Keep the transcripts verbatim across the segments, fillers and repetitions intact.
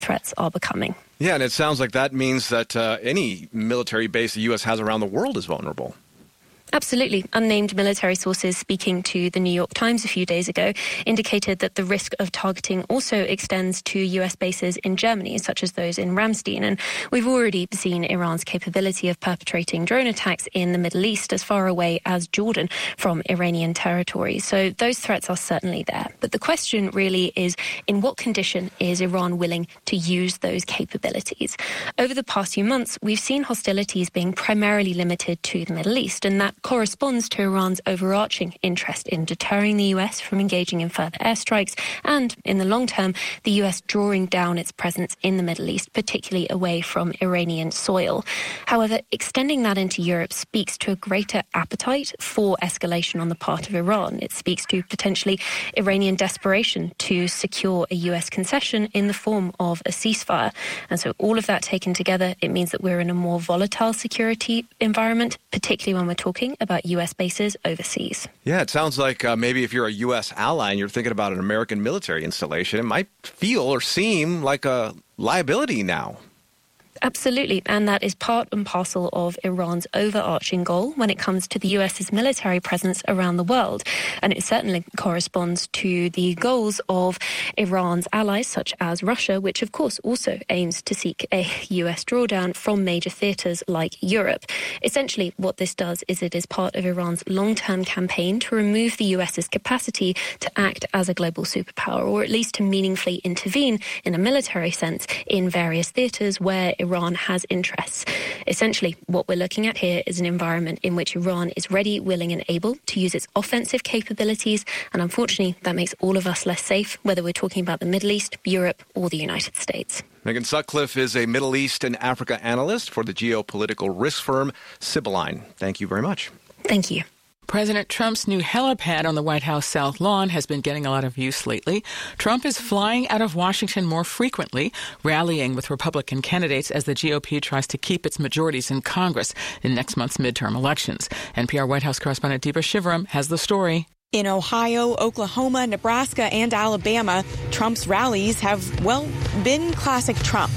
threats are becoming. Yeah, and it sounds like that means that uh, any military base the U S has around the world is vulnerable. Absolutely. Unnamed military sources speaking to the New York Times a few days ago indicated that the risk of targeting also extends to U S bases in Germany, such as those in Ramstein. And we've already seen Iran's capability of perpetrating drone attacks in the Middle East as far away as Jordan from Iranian territory. So those threats are certainly there. But the question really is, in what condition is Iran willing to use those capabilities? Over the past few months, we've seen hostilities being primarily limited to the Middle East, and that corresponds to Iran's overarching interest in deterring the U S from engaging in further airstrikes and, in the long term, the U S drawing down its presence in the Middle East, particularly away from Iranian soil. However, extending that into Europe speaks to a greater appetite for escalation on the part of Iran. It speaks to potentially Iranian desperation to secure a U S concession in the form of a ceasefire. And so all of that taken together, it means that we're in a more volatile security environment, particularly when we're talking about U S bases overseas. Yeah, it sounds like uh, maybe if you're a U S ally and you're thinking about an American military installation, it might feel or seem like a liability now. Absolutely, and that is part and parcel of Iran's overarching goal when it comes to the U S's military presence around the world. And it certainly corresponds to the goals of Iran's allies, such as Russia, which of course also aims to seek a U S drawdown from major theatres like Europe. Essentially, what this does is it is part of Iran's long-term campaign to remove the U S's capacity to act as a global superpower, or at least to meaningfully intervene in a military sense in various theatres where Iran Iran has interests. Essentially, what we're looking at here is an environment in which Iran is ready, willing and able to use its offensive capabilities. And unfortunately, that makes all of us less safe, whether we're talking about the Middle East, Europe or the United States. Megan Sutcliffe is a Middle East and Africa analyst for the geopolitical risk firm Sibylline. Thank you very much. Thank you. President Trump's new helipad on the White House South Lawn has been getting a lot of use lately. Trump is flying out of Washington more frequently, rallying with Republican candidates as the G O P tries to keep its majorities in Congress in next month's midterm elections. N P R White House correspondent Deepa Shivaram has the story. In Ohio, Oklahoma, Nebraska, and Alabama, Trump's rallies have, well, been classic Trump.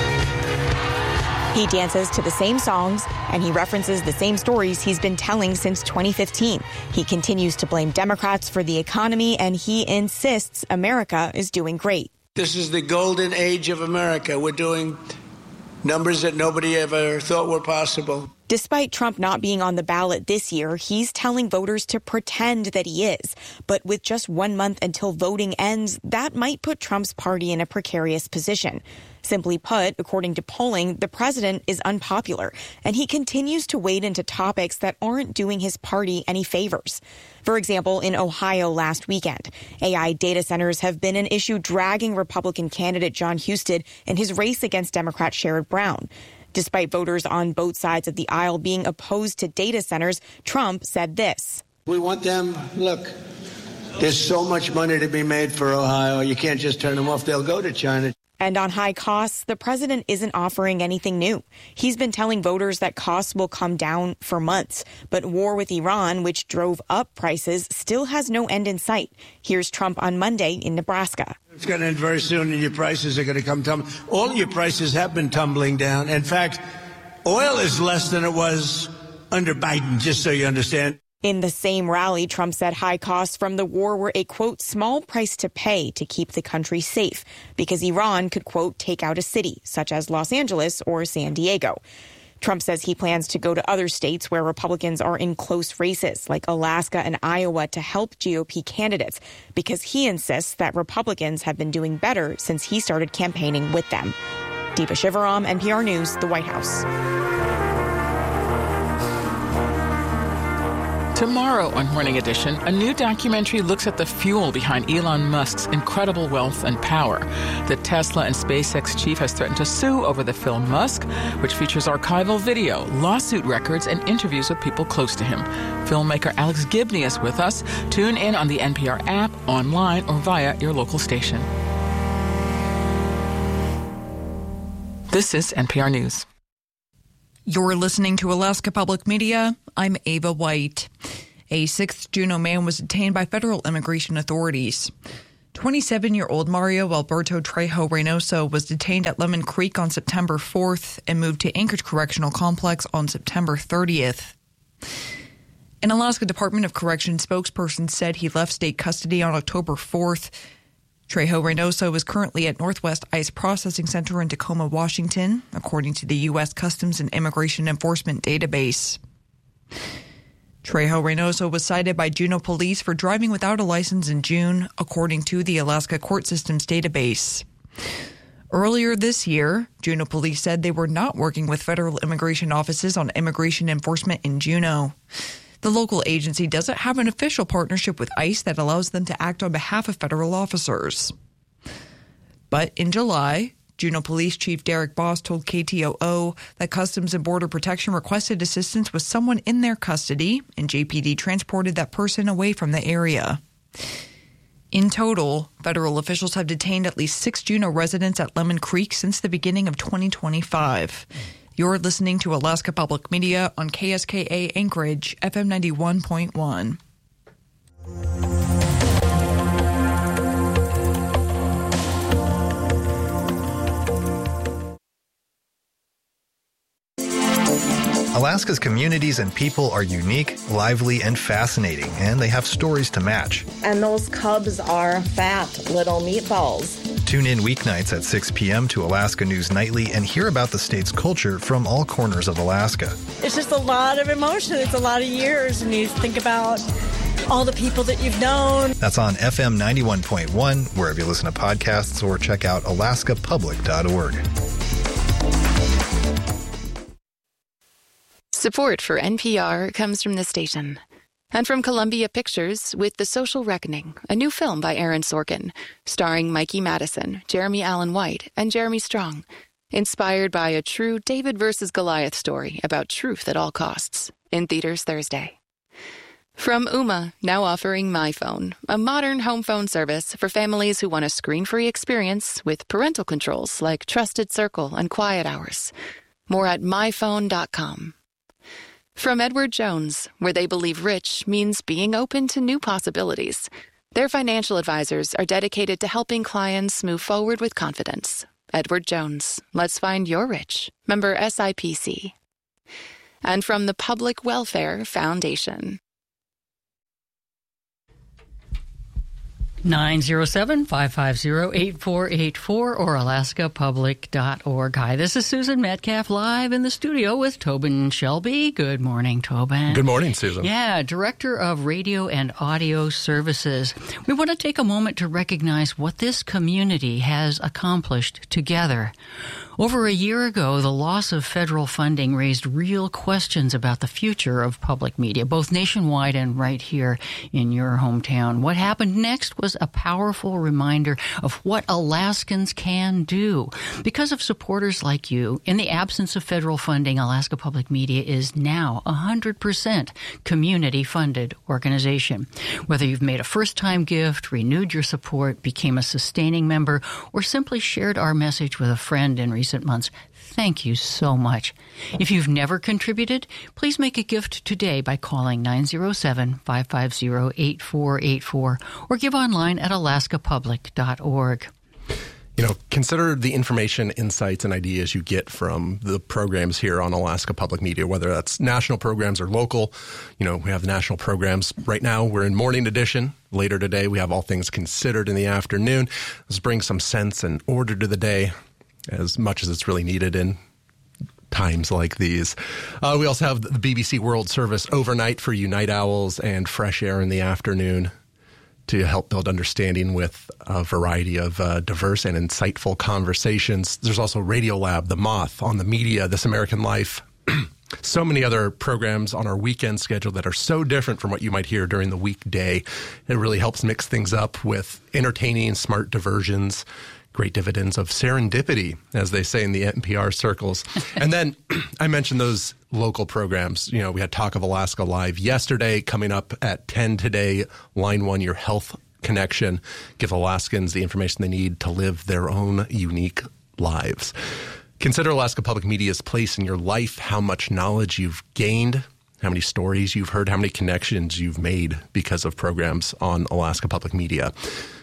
He dances to the same songs, and he references the same stories he's been telling since twenty fifteen. He continues to blame Democrats for the economy, and he insists America is doing great. This is the golden age of America. We're doing numbers that nobody ever thought were possible. Despite Trump not being on the ballot this year, he's telling voters to pretend that he is. But with just one month until voting ends, that might put Trump's party in a precarious position. Simply put, according to polling, the president is unpopular, and he continues to wade into topics that aren't doing his party any favors. For example, in Ohio last weekend, A I data centers have been an issue dragging Republican candidate John Husted in his race against Democrat Sherrod Brown. Despite voters on both sides of the aisle being opposed to data centers, Trump said this. We want them, look, there's so much money to be made for Ohio. You can't just turn them off. They'll go to China. And on high costs, the president isn't offering anything new. He's been telling voters that costs will come down for months. But war with Iran, which drove up prices, still has no end in sight. Here's Trump on Monday in Nebraska. It's going to end very soon, and your prices are going to come tumbling. All your prices have been tumbling down. In fact, oil is less than it was under Biden, just so you understand. In the same rally, Trump said high costs from the war were a, quote, small price to pay to keep the country safe because Iran could, quote, take out a city such as Los Angeles or San Diego. Trump says he plans to go to other states where Republicans are in close races like Alaska and Iowa to help G O P candidates because he insists that Republicans have been doing better since he started campaigning with them. Deepa Shivaram, N P R News, the White House. Tomorrow on Morning Edition, a new documentary looks at the fuel behind Elon Musk's incredible wealth and power. The Tesla and SpaceX chief has threatened to sue over the film Musk, which features archival video, lawsuit records, and interviews with people close to him. Filmmaker Alex Gibney is with us. Tune in on the N P R app, online, or via your local station. This is N P R News. You're listening to Alaska Public Media. I'm Ava White. A sixth Juneau man was detained by federal immigration authorities. twenty-seven-year-old Mario Alberto Trejo Reynoso was detained at Lemon Creek on September fourth and moved to Anchorage Correctional Complex on September thirtieth. An Alaska Department of Corrections spokesperson said he left state custody on October fourth. Trejo Reynoso is currently at Northwest ICE Processing Center in Tacoma, Washington, according to the U S Customs and Immigration Enforcement database. Trejo Reynoso was cited by Juneau Police for driving without a license in June, according to the Alaska Court Systems database. Earlier this year, Juneau Police said they were not working with federal immigration offices on immigration enforcement in Juneau. The local agency doesn't have an official partnership with ICE that allows them to act on behalf of federal officers. But in July, Juneau Police Chief Derek Boss told K T O O that Customs and Border Protection requested assistance with someone in their custody, and J P D transported that person away from the area. In total, federal officials have detained at least six Juneau residents at Lemon Creek since the beginning of twenty twenty-five. You're listening to Alaska Public Media on K S K A Anchorage, F M ninety-one point one. Alaska's communities and people are unique, lively, and fascinating, and they have stories to match. And those cubs are fat little meatballs. Tune in weeknights at six p.m. to Alaska News Nightly and hear about the state's culture from all corners of Alaska. It's just a lot of emotion. It's a lot of years, and you think about all the people that you've known. That's on F M ninety-one point one, wherever you listen to podcasts, or check out alaska public dot org. Support for N P R comes from this station and from Columbia Pictures with The Social Reckoning, a new film by Aaron Sorkin, starring Mikey Madison, Jeremy Allen White, and Jeremy Strong, inspired by a true David versus Goliath story about truth at all costs, in theaters Thursday. From Ooma, now offering MyPhone, a modern home phone service for families who want a screen-free experience with parental controls like Trusted Circle and Quiet Hours. More at my phone dot com. From Edward Jones, where they believe rich means being open to new possibilities. Their financial advisors are dedicated to helping clients move forward with confidence. Edward Jones, let's find your rich. Member S I P C. And from the Public Welfare Foundation. nine zero seven, five five zero, eight four eight four or alaska public dot org. Hi, this is Susan Metcalf live in the studio with Tobin Shelby. Good morning, Tobin. Good morning, Susan. Yeah, Director of Radio and Audio Services. We want to take a moment to recognize what this community has accomplished together. Over a year ago, the loss of federal funding raised real questions about the future of public media, both nationwide and right here in your hometown. What happened next was a powerful reminder of what Alaskans can do. Because of supporters like you, in the absence of federal funding, Alaska Public Media is now a one hundred percent community-funded organization. Whether you've made a first-time gift, renewed your support, became a sustaining member, or simply shared our message with a friend in recent months, thank you so much. If you've never contributed, please make a gift today by calling nine zero seven, five five zero, eight four eight four or give online at alaska public dot org. You know, consider the information, insights, and ideas you get from the programs here on Alaska Public Media, whether that's national programs or local. You know, we have the national programs. Right now, we're in morning edition. Later today, we have All Things Considered in the afternoon. Let's bring some sense and order to the day, as much as it's really needed in times like these. Uh, we also have the B B C World Service overnight for you night owls and Fresh Air in the afternoon to help build understanding with a variety of uh, diverse and insightful conversations. There's also Radiolab, The Moth, On the Media, This American Life. So many other programs on our weekend schedule that are so different from what you might hear during the weekday. It really helps mix things up with entertaining, smart diversions, great dividends of serendipity, as they say in the N P R circles. And then I mentioned those local programs. You know, we had Talk of Alaska Live yesterday, coming up at ten today, Line One, Your Health Connection. Give Alaskans the information they need to live their own unique lives. Consider Alaska Public Media's place in your life, how much knowledge you've gained, how many stories you've heard, how many connections you've made because of programs on Alaska Public Media.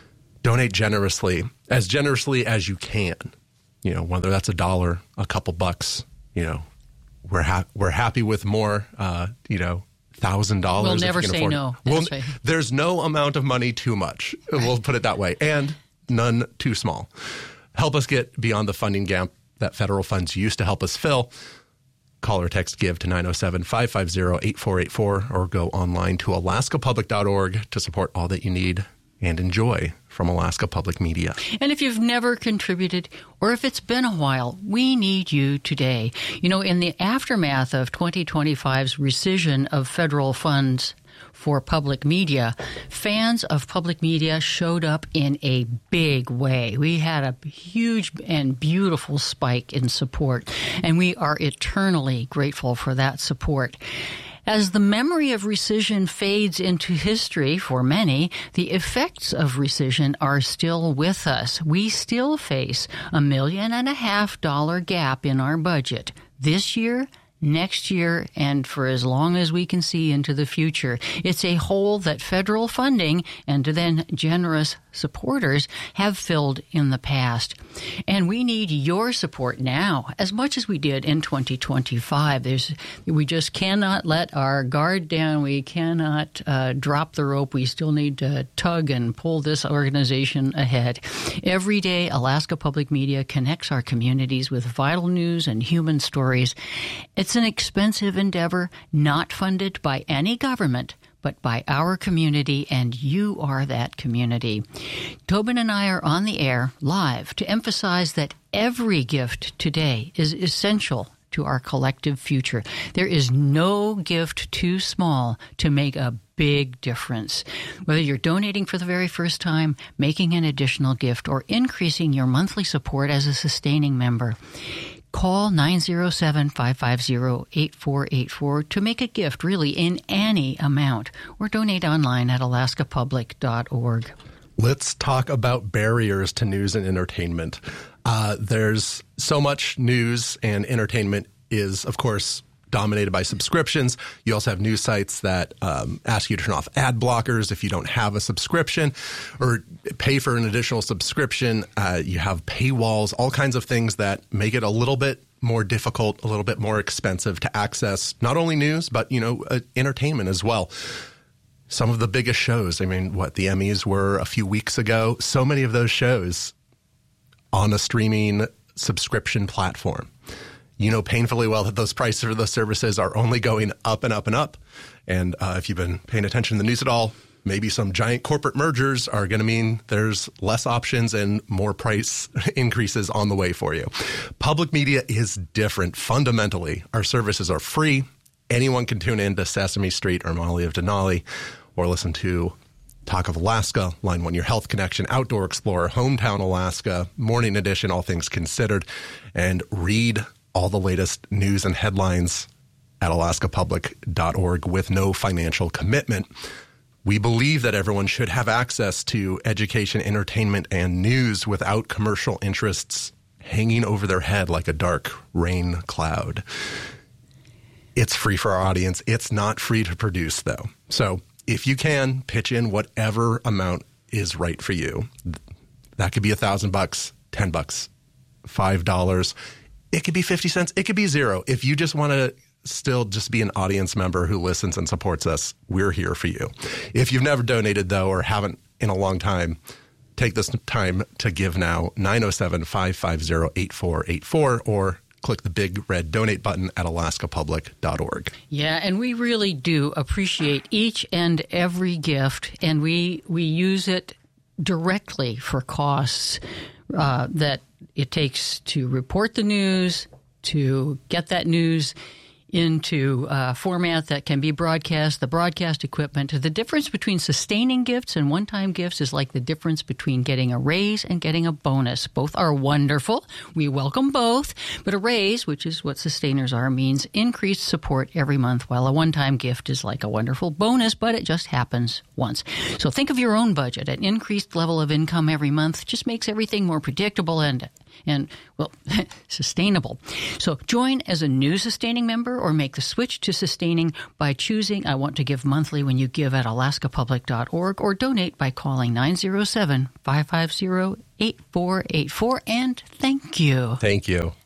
donate generously, as generously as you can. You know, whether that's a dollar, a couple bucks, you know, we're ha- we're happy with more, uh, you know, thousand dollars. We'll never say no. That's well, right. There's no amount of money too much. We'll put it that way. And none too small. Help us get beyond the funding gap that federal funds used to help us fill. Call or text GIVE to nine oh seven, five five zero, eight four eight four or go online to alaska public dot org to support all that you need and enjoy from Alaska Public Media. And if you've never contributed, or if it's been a while, we need you today. You know, in the aftermath of twenty twenty-five's rescission of federal funds for public media, fans of public media showed up in a big way. We had a huge and beautiful spike in support, and we are eternally grateful for that support. As the memory of rescission fades into history for many, the effects of rescission are still with us. We still face a million and a half dollar gap in our budget this year, next year, and for as long as we can see into the future. It's a hole that federal funding and then generous supporters have filled in the past. And we need your support now as much as we did in twenty twenty-five. There's, we just cannot let our guard down. We cannot uh, drop the rope. We still need to tug and pull this organization ahead. Every day, Alaska Public Media connects our communities with vital news and human stories. It's an expensive endeavor, not funded by any government, but by our community, and you are that community. Tobin and I are on the air live to emphasize that every gift today is essential to our collective future. There is no gift too small to make a big difference. Whether you're donating for the very first time, making an additional gift, or increasing your monthly support as a sustaining member, call nine oh seven, five five zero, eight four eight four to make a gift, really, in any amount, or donate online at alaska public dot org. Let's talk about barriers to news and entertainment. Uh, there's so much news, and entertainment is, of course, dominated by subscriptions. You also have news sites that um, ask you to turn off ad blockers if you don't have a subscription, or pay for an additional subscription. Uh, you have paywalls, all kinds of things that make it a little bit more difficult, a little bit more expensive to access not only news, but, you know, uh, entertainment as well. Some of the biggest shows, I mean, what the Emmys were a few weeks ago, so many of those shows on a streaming subscription platform. You know painfully well that those prices for those services are only going up and up and up. And uh, if you've been paying attention to the news at all, maybe some giant corporate mergers are going to mean there's less options and more price increases on the way for you. Public media is different. Fundamentally, our services are free. Anyone can tune in to Sesame Street or Molly of Denali, or listen to Talk of Alaska, Line One Your Health Connection, Outdoor Explorer, Hometown Alaska, Morning Edition, All Things Considered, and read all the latest news and headlines at alaska public dot org with no financial commitment. We believe that everyone should have access to education, entertainment, and news without commercial interests hanging over their head like a dark rain cloud. It's free for our audience. It's not free to produce, though. So if you can, pitch in whatever amount is right for you. That could be a thousand bucks, ten bucks, five dollars. It could be fifty cents. It could be zero. If you just want to still just be an audience member who listens and supports us, we're here for you. If you've never donated, though, or haven't in a long time, take this time to give now, nine oh seven, five five zero, eight four eight four, or click the big red donate button at alaska public dot org. Yeah, and we really do appreciate each and every gift, and we we use it directly for costs uh, that it takes to report the news, to get that news into a format that can be broadcast, the broadcast equipment. The difference between sustaining gifts and one-time gifts is like the difference between getting a raise and getting a bonus. Both are wonderful. We welcome both. But a raise, which is what sustainers are, means increased support every month, while a one-time gift is like a wonderful bonus, but it just happens once. So think of your own budget. An increased level of income every month just makes everything more predictable and and, well, sustainable. So join as a new sustaining member or make the switch to sustaining by choosing I Want to Give monthly when you give at alaska public dot org or donate by calling nine zero seven, five five zero, eight four eight four. And thank you. Thank you.